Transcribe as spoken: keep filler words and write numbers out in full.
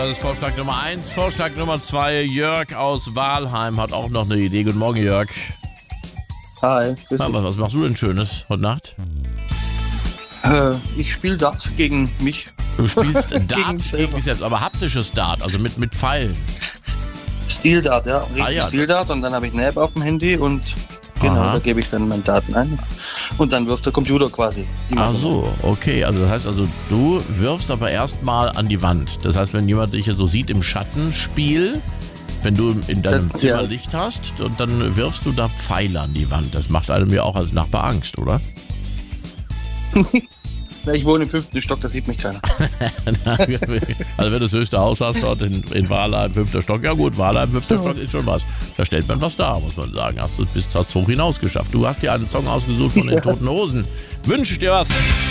das ist Vorschlag Nummer eins. Vorschlag Nummer zwei, Jörg aus Walheim hat auch noch eine Idee. Guten Morgen, Jörg. Hi. grüß Ja, dich. was machst du denn Schönes heute Nacht? Äh, ich spiele Dart gegen mich. Du spielst Dart Gegen gegen selber. dich selbst, aber haptisches Dart, also mit, mit Pfeilen. Steel Dart, ja. Richtig Ah, ja. Steel Dart und dann habe ich eine App auf dem Handy und genau, Aha. da gebe ich dann meine Daten ein. Und dann wirft der Computer quasi. die Ach machen so, okay. Also das heißt also, du wirfst aber erstmal an die Wand. Das heißt, wenn jemand dich hier so sieht im Schattenspiel, wenn du in deinem Das- Zimmer ja. Licht hast, und dann wirfst du da Pfeile an die Wand. Das macht einem ja auch als Nachbar Angst, oder? das. Na, ich wohne im fünften Stock, da sieht mich keiner. Also wenn du das höchste Haus hast dort in, in Walheim, fünfter Stock, ja gut, Walheim, fünfter Ja. Stock ist schon was. Da stellt man was dar, muss man sagen. Hast du bis hast hoch hinaus geschafft. Du hast dir einen Song ausgesucht von den Ja. Toten Hosen. Wünsche ich dir was.